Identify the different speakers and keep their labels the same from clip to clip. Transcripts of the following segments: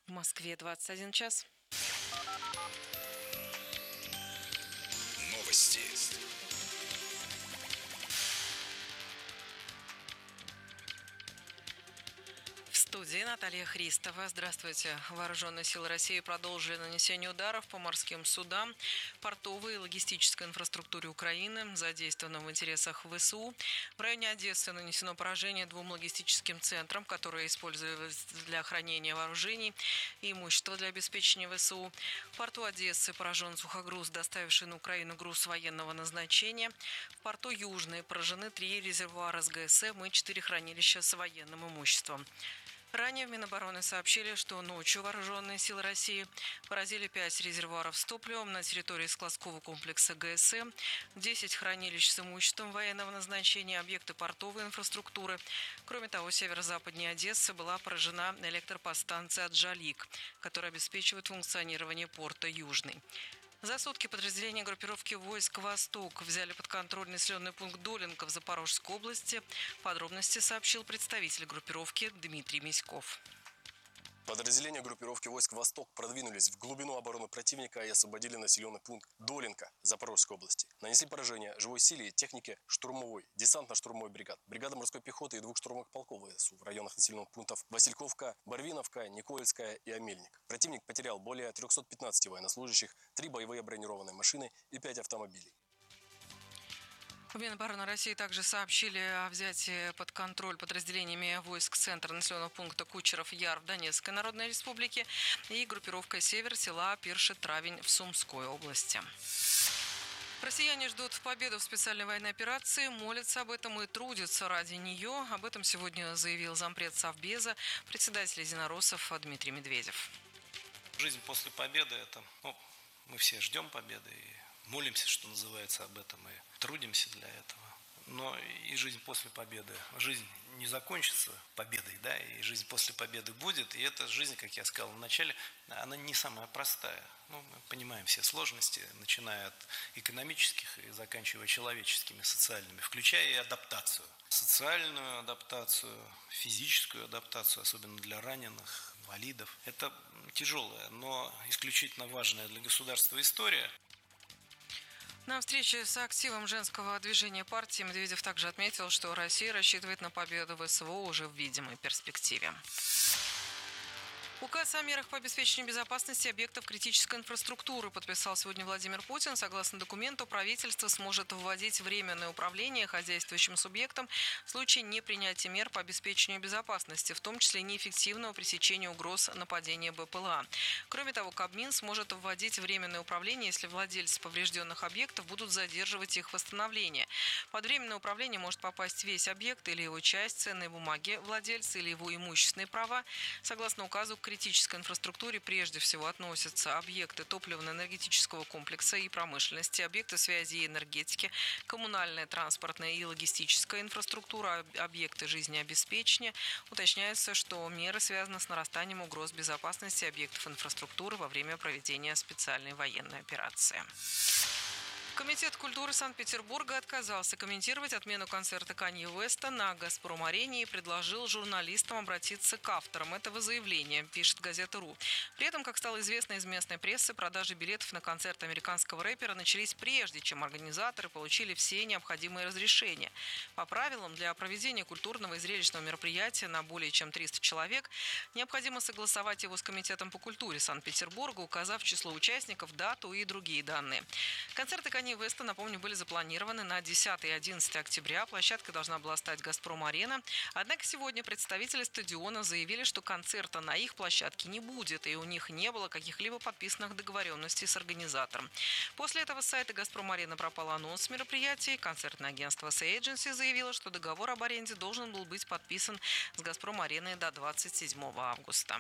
Speaker 1: В Москве 21 час.
Speaker 2: Новости.
Speaker 1: В студии Наталья Христова. Здравствуйте. Вооруженные силы России продолжили нанесение ударов по морским судам, портовой и логистической инфраструктуре Украины, задействованным в интересах ВСУ. В районе Одессы нанесено поражение двум логистическим центрам, которые используются для хранения вооружений и имущества для обеспечения ВСУ. В порту Одессы поражен сухогруз, доставивший на Украину груз военного назначения. В порту Южный поражены 3 резервуара с ГСМ и 4 хранилища с военным имуществом. Ранее в Минобороны сообщили, что ночью вооруженные силы России поразили 5 резервуаров с топливом на территории складского комплекса ГСМ, 10 хранилищ с имуществом военного назначения, объекты портовой инфраструктуры. Кроме того, северо-западнее Одессы была поражена электроподстанция «Джалик», которая обеспечивает функционирование порта Южный. За сутки подразделения группировки войск «Восток» взяли под контроль населенный пункт Долинка в Запорожской области. Подробности сообщил представитель группировки Дмитрий Миськов.
Speaker 3: Подразделения группировки войск «Восток» продвинулись в глубину обороны противника и освободили населенный пункт Долинка Запорожской области. Нанесли поражение живой силе и технике штурмовой, десантно-штурмовой бригад, бригады морской пехоты и 2 штурмовых полков ВСУ в районах населенных пунктов Васильковка, Барвиновка, Никольская и Амельник. Противник потерял более 315 военнослужащих, 3 боевые бронированные машины и 5 автомобилей.
Speaker 1: В Минобороны России также сообщили о взятии под контроль подразделениями войск центра населенного пункта Кучеров-Яр в Донецкой Народной Республике и группировкой «Север» села Пирши-Травень в Сумской области. Россияне ждут победы в специальной военной операции, молятся об этом и трудятся ради нее. Об этом сегодня заявил зампред Совбеза, председатель единороссов Дмитрий Медведев.
Speaker 4: Жизнь после победы – это, мы все ждем победы и молимся, что называется, об этом, и трудимся для этого. Но и жизнь после победы, жизнь не закончится победой, да, и жизнь после победы будет, и эта жизнь, как я сказал в начале, она не самая простая. Мы понимаем все сложности, начиная от экономических и заканчивая человеческими, социальными, включая и адаптацию. Социальную адаптацию, физическую адаптацию, особенно для раненых, инвалидов. Это тяжелая, но исключительно важная для государства история.
Speaker 1: На встрече с активом женского движения партии Медведев также отметил, что Россия рассчитывает на победу в СВО уже в видимой перспективе. Указ о мерах по обеспечению безопасности объектов критической инфраструктуры подписал сегодня Владимир Путин. Согласно документу, правительство сможет вводить временное управление хозяйствующим субъектом в случае непринятия мер по обеспечению безопасности, в том числе неэффективного пресечения угроз нападения БПЛА. Кроме того, Кабмин сможет вводить временное управление, если владельцы поврежденных объектов будут задерживать их восстановление. Под временное управление может попасть весь объект или его часть, ценные бумаги владельца или его имущественные права. Согласно указу, к критической инфраструктуре прежде всего относятся объекты топливно-энергетического комплекса и промышленности, объекты связи и энергетики, коммунальная, транспортная и логистическая инфраструктура, объекты жизнеобеспечения. Уточняется, что меры связаны с нарастанием угроз безопасности объектов инфраструктуры во время проведения специальной военной операции. Комитет культуры Санкт-Петербурга отказался комментировать отмену концерта Канье Уэста на «Газпром-арене» и предложил журналистам обратиться к авторам этого заявления, пишет газета «Ру». При этом, как стало известно из местной прессы, продажи билетов на концерт американского рэпера начались прежде, чем организаторы получили все необходимые разрешения. По правилам, для проведения культурного и зрелищного мероприятия на более чем 300 человек необходимо согласовать его с Комитетом по культуре Санкт-Петербурга, указав число участников, дату и другие данные. Концерты Канье Уэста, напомню, были запланированы на 10 и 11 октября. Площадкой должна была стать «Газпром-арена». Однако сегодня представители стадиона заявили, что концерта на их площадке не будет, и у них не было каких-либо подписанных договоренностей с организатором. После этого с сайта «Газпром-арена» пропал анонс мероприятий. Концертное агентство Say Agency заявило, что договор об аренде должен был быть подписан с «Газпром-ареной» до 27 августа.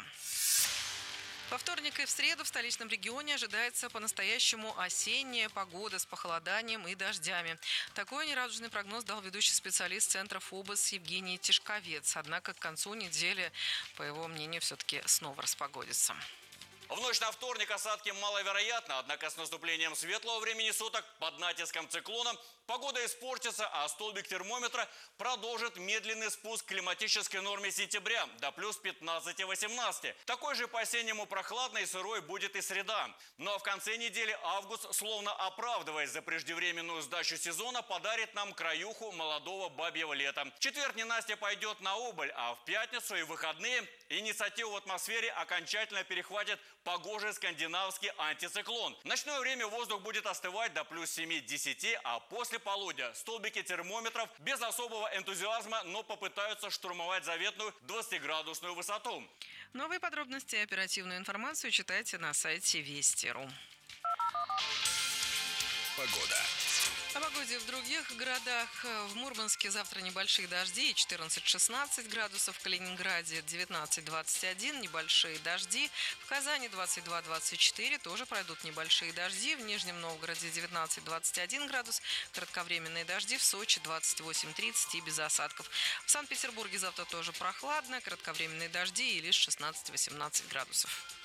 Speaker 1: Во вторник и в среду в столичном регионе ожидается по-настоящему осенняя погода с похолоданием и дождями. Такой нерадужный прогноз дал ведущий специалист Центра ФОБОС Евгений Тишковец. Однако к концу недели, по его мнению, все-таки снова распогодится.
Speaker 2: В ночь на вторник осадки маловероятны, однако с наступлением светлого времени суток под натиском циклона погода испортится, а столбик термометра продолжит медленный спуск к климатической норме сентября до плюс 15-18. Такой же по-осеннему прохладной и сырой будет и среда. Но в конце недели август, словно оправдываясь за преждевременную сдачу сезона, подарит нам краюху молодого бабьего лета. В четверг ненастье пойдет на убыль, а в пятницу и выходные инициативу в атмосфере окончательно перехватит погожий скандинавский антициклон. В ночное время воздух будет остывать до плюс 7-10, а после полудня столбики термометров без особого энтузиазма, но попытаются штурмовать заветную 20-градусную высоту.
Speaker 1: Новые подробности и оперативную информацию читайте на сайте Вести.ру.
Speaker 5: Погода.
Speaker 1: О погоде в других городах. В Мурманске завтра небольшие дожди, 14-16 градусов. В Калининграде 19-21, небольшие дожди. В Казани 22-24, тоже пройдут небольшие дожди. В Нижнем Новгороде 19-21 градус. Кратковременные дожди. В Сочи 28-30 и без осадков. В Санкт-Петербурге завтра тоже прохладно. Кратковременные дожди и лишь 16-18 градусов.